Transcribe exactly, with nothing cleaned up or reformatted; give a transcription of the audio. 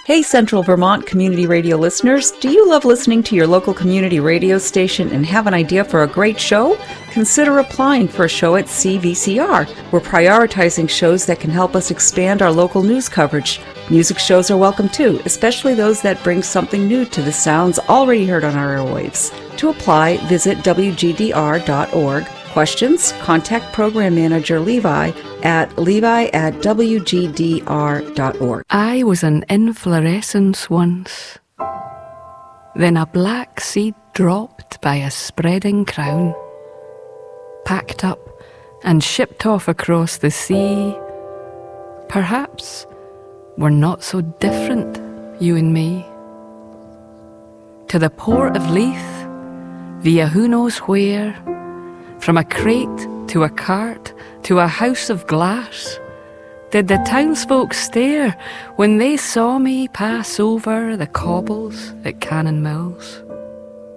Hey Central Vermont Community Radio listeners, do you love listening to your local community radio station and have an idea for a great show? Consider applying for a show at C V C R. We're prioritizing shows that can help us expand our local news coverage. Music shows are welcome too, especially those that bring something new to the sounds already heard on our airwaves. To apply, visit W G D R dot org. Questions? Contact Program Manager Levi at levi at W G D R dot org. I was an inflorescence once. Then a black seed dropped by a spreading crown, packed up and shipped off across the sea. Perhaps we're not so different, you and me. To the port of Leith, via who knows where, from a crate to a cart to a house of glass, did the townsfolk stare when they saw me pass over the cobbles at Cannon Mills?